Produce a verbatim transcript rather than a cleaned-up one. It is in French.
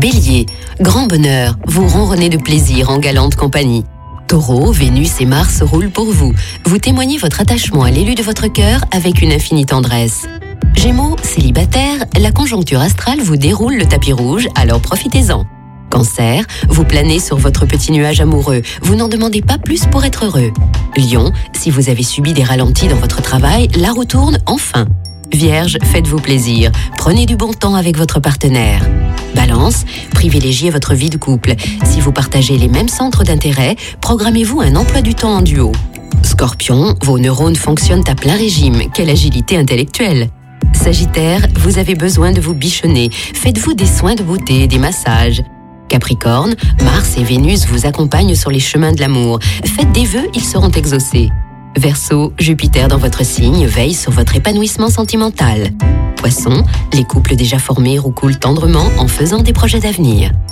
Bélier, grand bonheur, vous ronronnez de plaisir en galante compagnie. Taureau, Vénus et Mars roulent pour vous. Vous témoignez votre attachement à l'élu de votre cœur avec une infinie tendresse. Gémeaux, célibataire, la conjoncture astrale vous déroule le tapis rouge, alors profitez-en. Cancer, vous planez sur votre petit nuage amoureux. Vous n'en demandez pas plus pour être heureux. Lion, si vous avez subi des ralentis dans votre travail, la roue tourne enfin. Vierge, faites-vous plaisir. Prenez du bon temps avec votre partenaire. Balance, privilégiez votre vie de couple. Si vous partagez les mêmes centres d'intérêt, programmez-vous un emploi du temps en duo. Scorpion, vos neurones fonctionnent à plein régime. Quelle agilité intellectuelle! Sagittaire, vous avez besoin de vous bichonner. Faites-vous des soins de beauté, des massages. Capricorne, Mars et Vénus vous accompagnent sur les chemins de l'amour. Faites des vœux, ils seront exaucés. Verseau, Jupiter dans votre signe veille sur votre épanouissement sentimental. Poisson, les couples déjà formés roucoulent tendrement en faisant des projets d'avenir.